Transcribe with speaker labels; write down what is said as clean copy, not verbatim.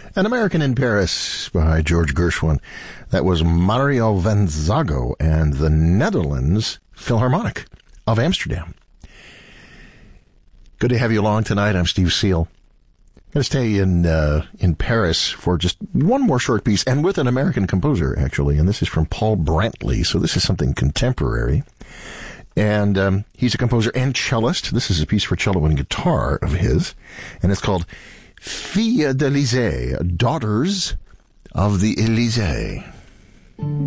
Speaker 1: An American in Paris by George Gershwin. That was Mario van Zago and the Netherlands Philharmonic of Amsterdam. Good to have you along tonight. I'm Steve Seal. I'm going to stay in Paris for just one more short piece, and with an American composer, actually, and this is from Paul Brantley, so this is something contemporary. And he's a composer and cellist. This is a piece for cello and guitar of his, and it's called Filles d'Elysée, Daughters of the Elysee.